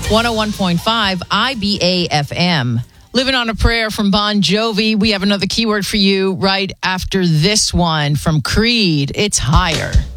101.5 IBA FM. Living on a Prayer from Bon Jovi. We have another keyword for you right after this one from Creed. It's higher.